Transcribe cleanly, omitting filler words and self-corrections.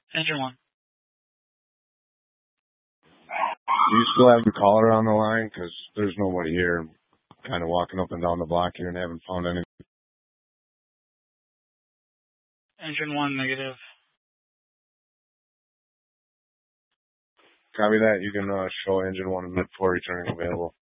Engine 1. Do you still have the caller on the line? Because there's nobody here. I'm kind of walking up and down the block here and haven't found any. Engine 1, negative. Copy that. You can show engine 1 and mid 4 returning available.